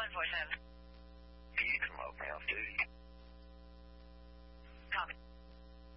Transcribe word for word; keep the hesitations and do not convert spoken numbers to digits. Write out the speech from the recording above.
one four seven. You smoke now, do you?